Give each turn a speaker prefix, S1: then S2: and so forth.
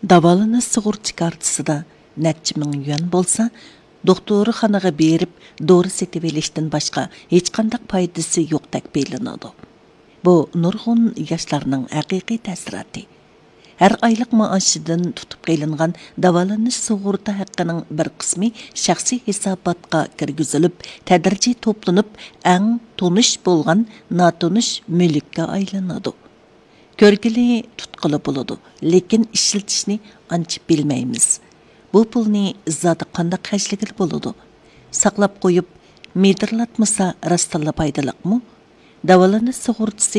S1: Davolanish sug'urta kartasida necha ming yuan bo'lsa, doktorxonaga berib, dori setib olishdan boshqa hech qanday foydasi yo'qdek bilinadi. Bu nurg'un yoshlarning haqiqiy ta'siroti. Her aylık maaşıdan tutup qilingan davolanish sug'urta haqqining bir qismi shaxsiy hisobotga kirgizilib, tadrijiy to'planib, eng tonish bo'lgan notonish mulkka aylanadi. Ko'rgili tutqili bo'ladi, lekin ishlatishni ancha bilmaymiz. Bu pulni zoti qanday qashligil bo'ladi? Saqlab qo'yib, medirlatmasa rastalla foydaliqmi? Davolanish sug'urtasi